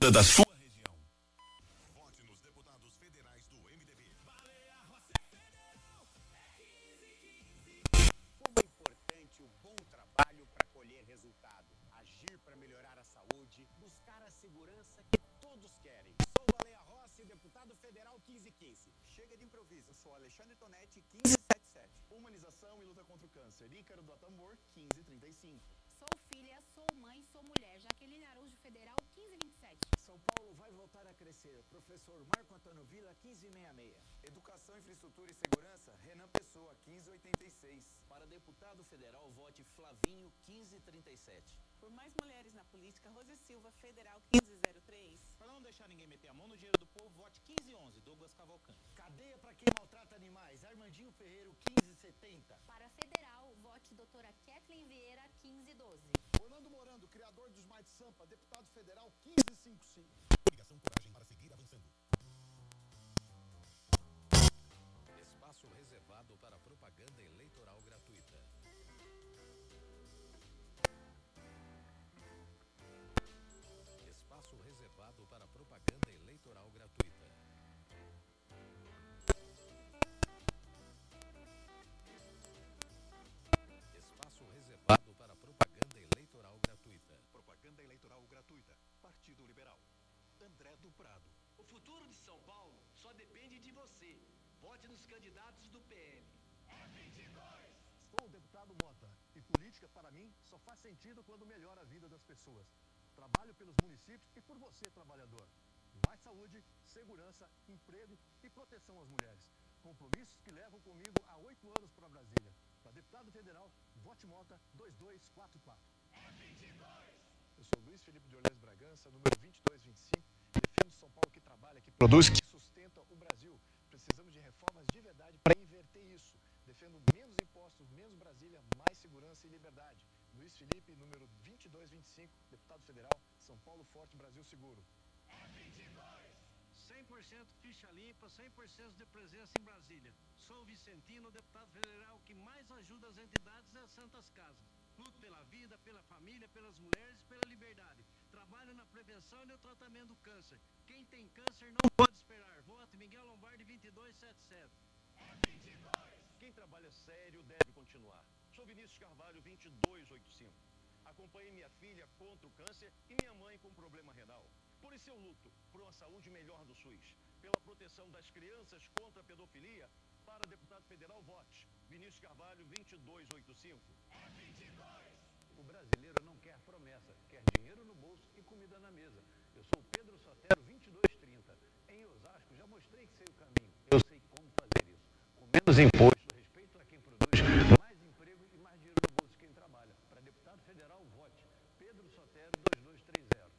da sua região. Vote nos deputados federais do MDB. Como é importante o bom trabalho para colher resultado, agir para melhorar a saúde, buscar a segurança que todos querem. Sou Baleia Rossi, deputado federal 1515. Chega de improviso, sou Alexandre Tonetti, 1577. Humanização e luta contra o câncer, Ícaro do Atambor, 1535. Sou filha, sou mãe, sou mulher, Jaqueline Araújo Federal, 1527. São Paulo vai voltar a crescer, professor Marco Antônio Vila, 1566. Educação, infraestrutura e segurança, Renan Pessoa, 1586. Para deputado federal, vote Flavinho, 1537. Por mais mulheres na política, Rose Silva, Federal 1503. Para não deixar ninguém meter a mão no dinheiro do povo, vote 1511, Douglas Cavalcante. Cadeia para quem maltrata animais, Armandinho Ferreiro, 1570. Para federal, vote doutora Kathleen Vieira, 1512. Orlando Morando, criador dos Mais de Sampa, deputado federal, 1555. Ligação Coragem para seguir avançando. Espaço reservado para propaganda eleitoral gratuita. Espaço reservado para propaganda eleitoral gratuita. Espaço reservado para propaganda eleitoral gratuita. Propaganda eleitoral gratuita. Partido Liberal. André do Prado. O futuro de São Paulo só depende de você. Vote nos candidatos do PL. Sou o deputado Mota e política, para mim, só faz sentido quando melhora a vida das pessoas. Trabalho pelos municípios e por você, trabalhador. Mais saúde, segurança, emprego e proteção às mulheres. Compromissos que levam comigo há 8 anos para Brasília. Para deputado federal, vote Mota 2244. Eu sou Luiz Felipe de Orleans Bragança, número 2225. Defendo São Paulo que trabalha, que produz, que sustenta o Brasil. Precisamos de reformas de verdade para inverter isso. Defendo menos impostos, menos Brasília, mais segurança e liberdade. Luiz Felipe, número 2225, deputado federal, São Paulo Forte, Brasil Seguro. 100% ficha limpa, 100% de presença em Brasília. Sou Vicentino, deputado federal que mais ajuda as entidades e as santas casas. Luto pela vida, pela família, pelas mulheres e pela liberdade. Trabalho na prevenção e no tratamento do câncer. Quem tem câncer não pode esperar. Vote Miguel Lombardi, 2277. Quem trabalha sério deve continuar. Sou Vinícius Carvalho, 2285. Acompanhei minha filha contra o câncer e minha mãe com problema renal. Por isso eu luto por uma saúde melhor do SUS. Pela proteção das crianças contra a pedofilia, para deputado federal, vote Vinícius Carvalho, 2285. O brasileiro não quer promessa, quer dinheiro no bolso e comida na mesa. Eu sou Pedro Sotero, 2230. Em Osasco, já mostrei que sei o caminho. Eu sei como fazer isso. Com menos imposto, respeito a quem produz, mais emprego e mais dinheiro no bolso de quem trabalha. Para deputado federal, vote Pedro Sotero, 2230.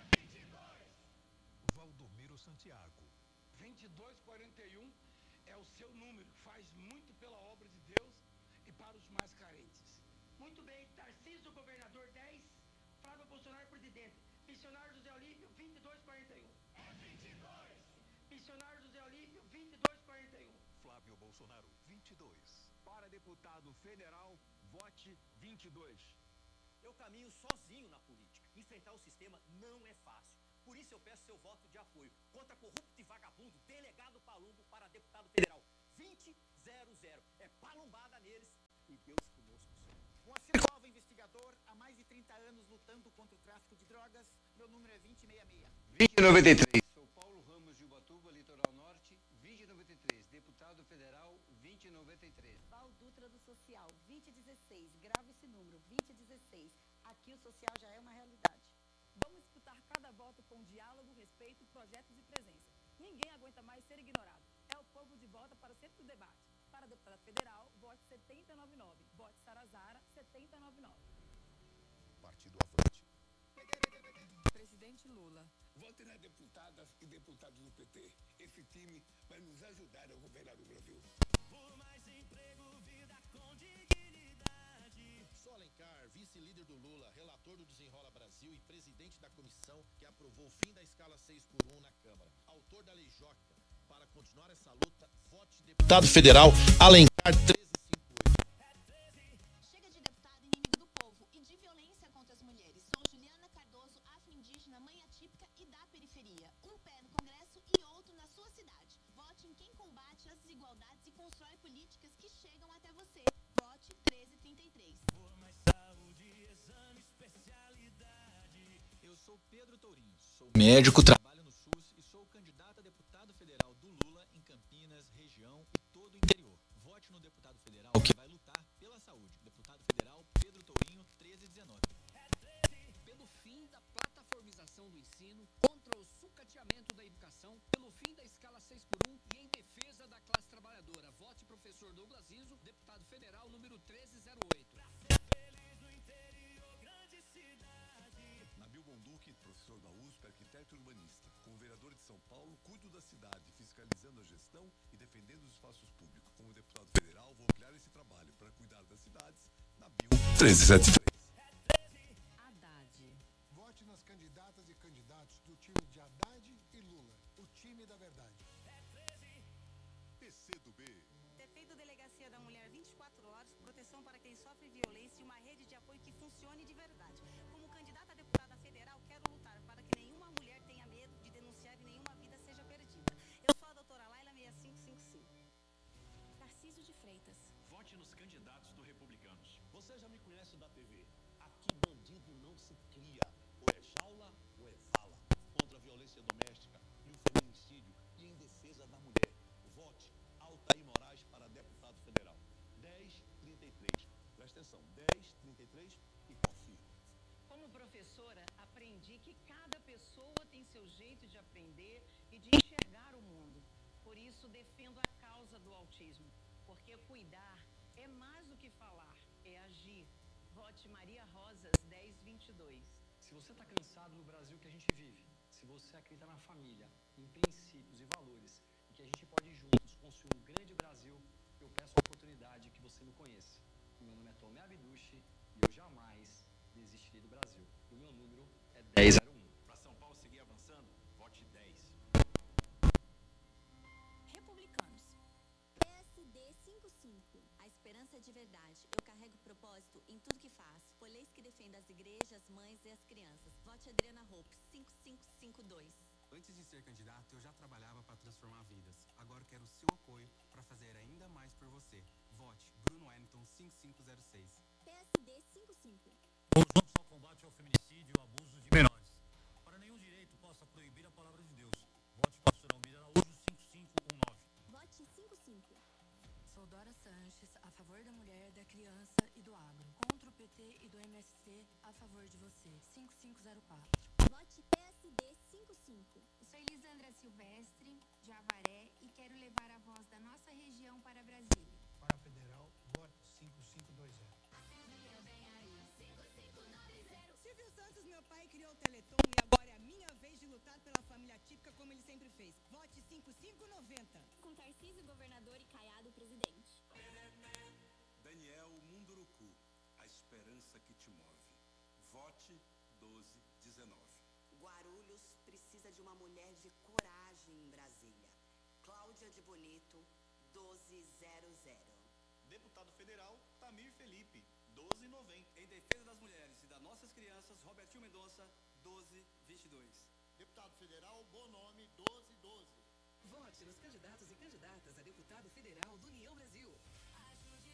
Valdomiro Santiago. 2241 é o seu número. Faz muito pela obra de Deus e para os mais carentes. Muito bem, Tarcísio, governador 10, Flávio Bolsonaro, presidente. Missionário José Olímpio, 2241. Missionário José Olímpio, 2241. Flávio Bolsonaro, 22. Para deputado federal, vote 22. Eu caminho sozinho na política. Enfrentar o sistema não é fácil. Por isso eu peço seu voto de apoio contra corrupto e vagabundo, delegado Palumbo para deputado federal. 2000. É palumbada neles e Deus conosco. Moacir Cova, investigador, há mais de 30 anos lutando contra o tráfico de drogas. Meu número é 2066. 2093. Sou Paulo Ramos de Ubatuba, Litoral Norte, 2093. Deputado federal, 2093. Val Dutra do Social, 2016. Grave esse número, 2016. Aqui o social já é uma realidade. Vamos disputar cada voto com diálogo, respeito, projetos e presença. Ninguém aguenta mais ser ignorado. É o povo de volta para o centro do debate. Para deputada federal, vote 7099. Vote Sarazara, 7099. Partido Avante. Presidente Lula. Vote nas deputadas e deputados do PT. Esse time vai nos ajudar a governar o Brasil. Por mais emprego, vida com dignidade. Sou Alencar, vice-líder do Lula, relator do Desenrola Brasil e presidente da comissão que aprovou o fim da escala 6x1 na Câmara. Autor da Lei Joca. Para continuar essa luta, vote deputado federal Alencar 1358. Chega de deputado inimigo do povo e de violência contra as mulheres. Sou Juliana Cardoso, afro-indígena, mãe atípica e da em quem combate as desigualdades e constrói políticas que chegam até você. Vote 1333. Por mais saúde, exame, especialidade. Eu sou Pedro Tourinho, sou médico, trabalho no SUS e sou candidato a deputado federal do Lula em Campinas, região e todo o interior. Vote no deputado federal que vai lutar pela saúde. Deputado federal Pedro Tourinho, 1319. Pelo fim da plataformização do ensino, contra o sucateamento da educação, pelo fim da escala 6x1 e em defesa da classe trabalhadora. Vote professor Douglas Riso, deputado federal número 1308. Nabil Bonduque, professor da USP, arquiteto e urbanista. Como vereador de São Paulo, cuido da cidade, fiscalizando a gestão e defendendo os espaços públicos. Como deputado federal, vou ampliar esse trabalho para cuidar das cidades. Nabil 1373. Haddad. Vote nas candidatas e candidatos do time de Haddad e Lula, o time da verdade. PCdoB. Defeito Delegacia da Mulher 24 horas, proteção para quem sofre violência e uma rede de apoio que funcione de verdade. Como candidata a deputada federal, quero lutar para que nenhuma mulher tenha medo de denunciar e nenhuma vida seja perdida. Eu sou a doutora Laila 6555. Tarcísio de Freitas. Vote nos candidatos do Republicanos. Você já me conhece da TV. Aqui bandido não se cria. Ou é jaula ou é vala. Contra a violência doméstica e o feminicídio e em defesa da mulher. Vote Altair Moraes para deputado federal. 1033. Presta atenção. 1033 e confirma. Como professora, aprendi que cada pessoa tem seu jeito de aprender e de enxergar o mundo. Por isso, defendo a causa do autismo. Porque cuidar é mais do que falar, é agir. Vote Maria Rosas 1022. Se você está cansado do Brasil que a gente vive, se você acredita na família, em princípios e valores, e que a gente pode juntos construir um grande Brasil, eu peço a oportunidade que você me conheça. O meu nome é Tomé Abdushi e eu jamais desistirei do Brasil. O meu número é 1001. Para São Paulo seguir avançando, vote 10. Republicanos. PSD 55. A esperança é de verdade. Eu carrego propósito em tudo que faço. Polês que defenda as igrejas, mães e as crianças. Vote Adriana Roupe, 5552. Antes de ser candidato, eu já trabalhava para transformar vidas. Agora quero o seu apoio para fazer ainda mais por você. Vote Bruno Wellington 5506. PSD 55. Juntos ao combate ao feminicídio e ao abuso de menores. Para nenhum direito possa proibir a palavra de Deus. Vote Pastor Almir Araújo 5519. Vote 55. Sou Dora Sanches, a favor da mulher, da criança e do agro. Contra o PT e do MST, a favor de você. 5504. Vote PSD 55. Sou Elisandra Silvestre, de Avaré, e quero levar a voz da nossa região para Brasília. Para federal, vote 5520. Silvio Santos, meu pai, criou o Teleton e agora é a minha vez de lutar pela família típica como ele sempre fez. Vote 5590. Com Tarcísio, governador, e Caiado, presidente. Daniel Munduruku, a esperança que te move. Vote 1219. Guarulhos precisa de uma mulher de coragem em Brasília. Cláudia de Bonito, 1200. Deputado federal Tamir Felipe, 1290. Em defesa das mulheres e das nossas crianças, Robertinho Mendonça, 1222. Deputado federal, Bonome 1212. Vote nos candidatos e candidatas a deputado federal do União Brasil.